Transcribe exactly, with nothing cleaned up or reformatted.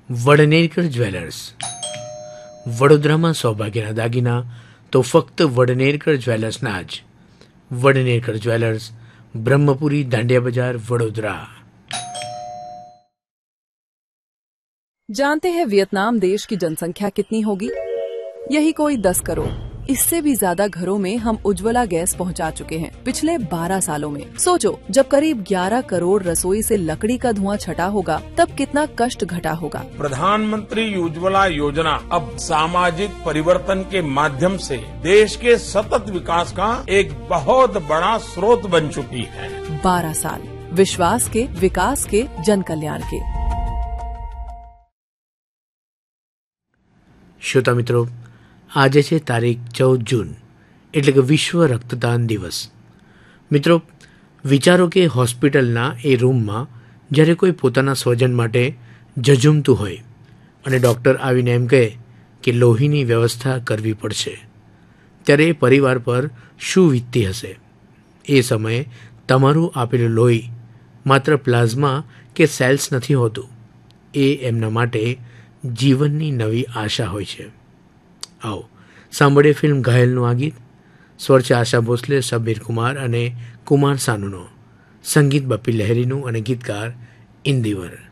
વડનેરકર jewellers. વડોદરામાં સૌભાગ્યના દાગીના તો ફક્ત વડનેરકર જ્વેલર્સના જ. વડનેરકર જ્વેલર્સ, બ્રહ્મપુરી, દાંડિયા બજાર, વડોદરા. जानते हैं वियतनाम देश की जनसंख्या कितनी होगी? यही कोई दस करोड़. इससे भी ज्यादा घरों में हम उज्ज्वला गैस पहुंचा चुके हैं पिछले बारह सालों में. सोचो, जब करीब ग्यारह करोड़ रसोई से लकड़ी का धुआं छटा होगा तब कितना कष्ट घटा होगा. प्रधानमंत्री उज्ज्वला योजना अब सामाजिक परिवर्तन के माध्यम से देश के सतत विकास का एक बहुत बड़ा स्रोत बन चुकी है. बारह साल विश्वास के, विकास के, जन कल्याण के. શ્રોતા મિત્રો, આજે છે તારીખ ચૌદ જૂન, એટલે કે વિશ્વ રક્તદાન દિવસ. મિત્રો, વિચારો કે હોસ્પિટલના એ રૂમમાં જ્યારે કોઈ પોતાના સ્વજન માટે ઝઝૂમતું હોય અને ડૉક્ટર આવીને એમ કહે કે લોહીની વ્યવસ્થા કરવી પડશે, ત્યારે એ પરિવાર પર શું વીતતી હશે? એ સમયે તમારું આપેલું લોહી માત્ર પ્લાઝમા કે સેલ્સ નથી હોતું, એ એમના માટે જીવનની નવી આશા હોય છે. આવો સાંભળીએ ફિલ્મ ઘાયલનું આ ગીત. સ્વર છે આશા ભોસલે, સબીર કુમાર અને કુમાર સાનુનો. સંગીત બપ્પી લહેરીનું અને ગીતકાર ઇન્દિવર.